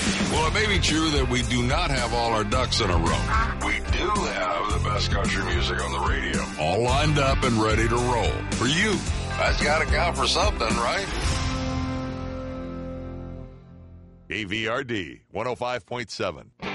Well, it may be true that we do not have all our ducks in a row. We do have the best country music on the radio, all lined up and ready to roll. For you, that's got to count for something, right? KVRD 105.7.